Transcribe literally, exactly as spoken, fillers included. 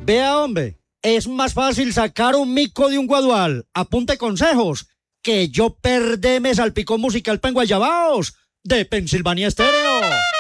Vea, hombre, es más fácil sacar un mico de un guadual. Apunte consejos. Que yo perdeme salpicón musical pa' en Guayabaos de Pensilvania Estéreo.